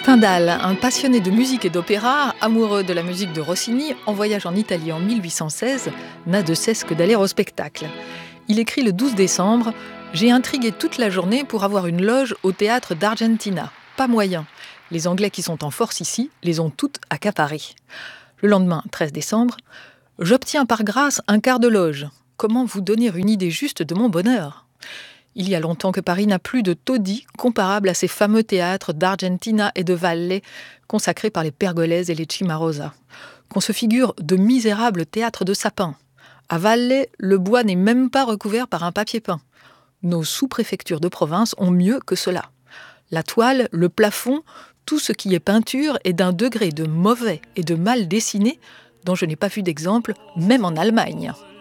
Stendhal, un passionné de musique et d'opéra, amoureux de la musique de Rossini, en voyage en Italie en 1816, n'a de cesse que d'aller au spectacle. Il écrit le 12 décembre « J'ai intrigué toute la journée pour avoir une loge au théâtre d'Argentina. Pas moyen. Les Anglais qui sont en force ici les ont toutes accaparées. » Le lendemain, 13 décembre, « J'obtiens par grâce un quart de loge. Comment vous donner une idée juste de mon bonheur ? Il y a longtemps que Paris n'a plus de taudis comparables à ces fameux théâtres d'Argentina et de Valle consacrés par les Pergolèse et les Cimarosa. Qu'on se figure de misérables théâtres de sapins. À Valle, le bois n'est même pas recouvert par un papier peint. Nos sous-préfectures de province ont mieux que cela. La toile, le plafond, tout ce qui est peinture est d'un degré de mauvais et de mal dessiné dont je n'ai pas vu d'exemple, même en Allemagne.